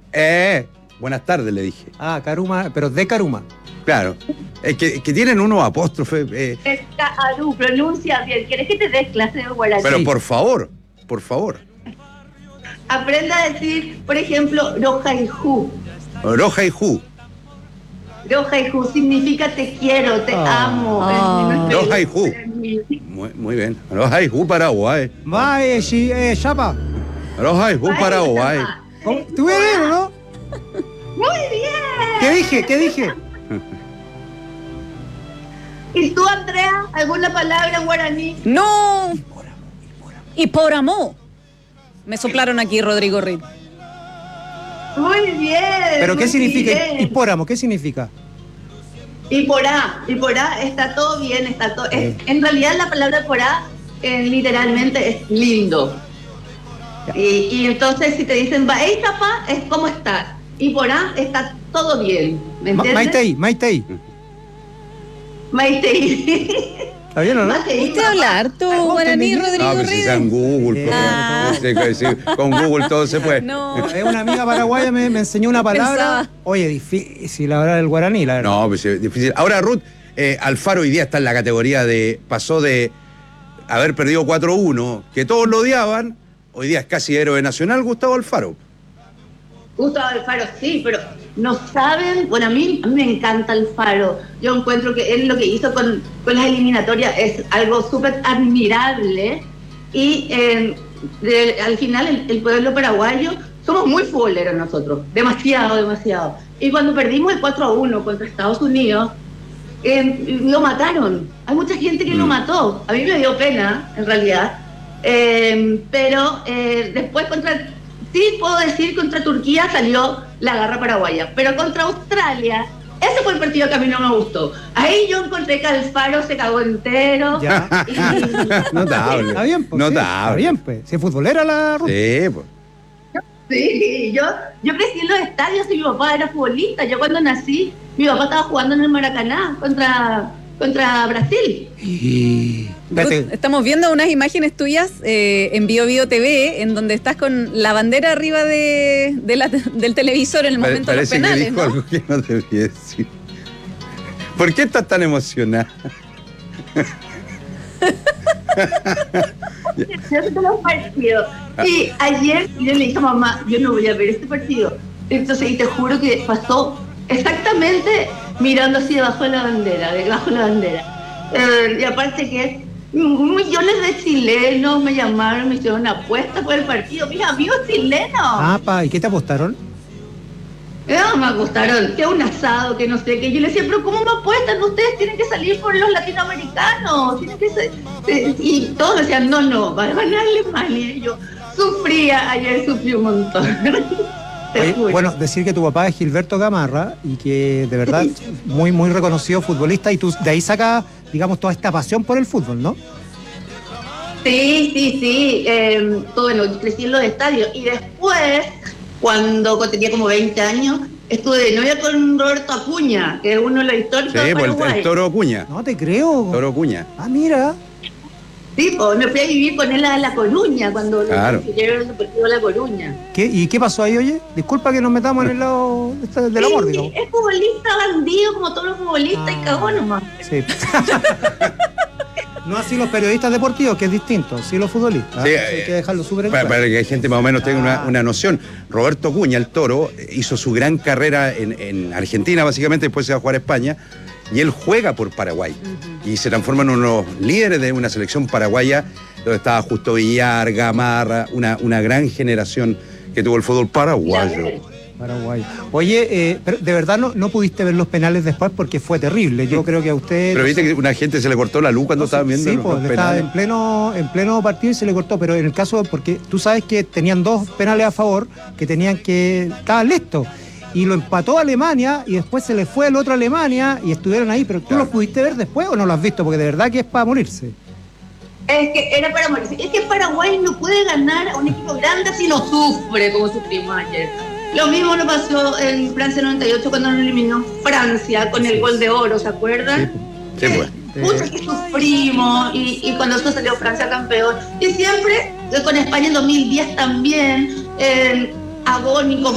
Buenas tardes, le dije. Ah, Caruma, pero de Caruma. Claro. Es que tienen unos apóstrofes. Es Caarú, pronuncia bien. ¿Quieres que te des clase de guaraní? Pero por favor. Aprenda a decir, por ejemplo, Rojaijú. Rojaijú. Rojaijú significa te quiero, te amo. Rojaijú. Muy bien. Rojaijú, Paraguay. Va, Chapa. Rojaijú, Paraguay. ¿Tú bien, o no? Muy bien. ¿Qué dije? ¿Y tú, Andrea, alguna palabra en guaraní? No. Iporamó. Me soplaron aquí, Rodrigo Reed. Muy bien. ¿Pero qué significa bien. hipóramo? ¿Qué significa? Iporá, está todo bien, está todo. En realidad la palabra porá literalmente es lindo. Y entonces si te dicen Baeitapa es cómo está. Iporá está todo bien. ¿Me entiendes? Maitei. ¿Está bien o no? ¿Usted habla harto guaraní, Rodrigo No, pues si sea en Google. Con Google todo se puede. No. Una amiga paraguaya me enseñó una palabra. Pensaba. Oye, difícil hablar el guaraní, la verdad. No, pues es difícil. Ahora, Ruth, Alfaro hoy día está en la categoría pasó de haber perdido 4-1, que todos lo odiaban, hoy día es casi héroe nacional, Gustavo Alfaro. Gustavo Alfaro, sí, pero no saben, bueno, a mí me encanta Alfaro. Yo encuentro que él lo que hizo con las eliminatorias es algo súper admirable y al final el pueblo paraguayo somos muy futboleros nosotros, demasiado. Y cuando perdimos el 4-1 contra Estados Unidos, lo mataron. Hay mucha gente que lo mató. A mí me dio pena, en realidad. Pero después sí puedo decir, contra Turquía salió la garra paraguaya. Pero contra Australia, ese fue el partido que a mí no me gustó. Ahí yo encontré que Alfaro se cagó entero. Ya. Notable. Está bien, pues. Notable. Está bien, pues. Si es futbolera la Ruth. Sí, pues. Sí, yo crecí en los estadios y mi papá era futbolista. Yo cuando nací, mi papá estaba jugando en el Maracaná contra Brasil. Ruth, estamos viendo unas imágenes tuyas en Bio TV, en donde estás con la bandera arriba del televisor en el momento de los penales, que dijo algo que no debía decir. ¿Por qué estás tan emocionada? Los partidos. Y ayer yo le dije a mamá, yo no voy a ver este partido. Entonces, y te juro que pasó exactamente mirando así debajo de la bandera. Y aparte que millones de chilenos me llamaron, me hicieron una apuesta por el partido. Mis amigos chilenos. ¿Y qué te apostaron? Me apostaron que un asado, que no sé qué. Yo le decía, pero ¿cómo me apuestan? Ustedes tienen que salir por los latinoamericanos. Y todos me decían, no, va a ganar Alemania. Y yo sufrí un montón. Bueno, decir que tu papá es Gilberto Gamarra y que de verdad muy, muy reconocido futbolista, y tú de ahí sacas, digamos, toda esta pasión por el fútbol, ¿no? Sí. Bueno, crecí en los estadios y después, cuando tenía como 20 años, estuve de novia con Roberto Acuña, que es uno de los históricos de Paraguay. El Toro Acuña. No te creo. Toro Acuña. Mira. Sí, me fui a vivir con él a La Coruña, cuando lo consiguieron el Deportivo La Coruña. ¿Y qué pasó ahí, oye? Disculpa que nos metamos en el lado del amor, digamos. Es futbolista bandido como todos los futbolistas y cagó nomás. Sí. No así los periodistas deportivos, que es distinto, sí los futbolistas. Sí, hay que dejarlo súper en claro. Para que la gente más o menos tenga una noción. Roberto Acuña, el Toro, hizo su gran carrera en Argentina, básicamente, después se va a jugar a España, y él juega por Paraguay. Y se transforma en uno de los líderes de una selección paraguaya, donde estaba Justo Villar, Gamarra, una gran generación que tuvo el fútbol paraguayo. Paraguay. Oye, pero de verdad no pudiste ver los penales después porque fue terrible. Yo creo que a usted... Pero viste que una gente se le cortó la luz cuando estaba viendo los penales. Estaba en pleno partido y se le cortó, pero en el caso, porque tú sabes que tenían 2 penales a favor, que estaban listos. Y lo empató Alemania y después se le fue el otro a Alemania y estuvieron ahí. Pero ¿tú los pudiste ver después o no lo has visto? Porque de verdad que es para morirse. Es que era para morirse. Es que Paraguay no puede ganar a un equipo grande si no sufre como sufrimos ayer. Lo mismo lo pasó en Francia 98 cuando nos eliminó Francia con el gol de oro, ¿se acuerdan? Sí, pues. Mucho que sufrimos y cuando eso salió Francia campeón. Y siempre, con España en 2010 también, agónico,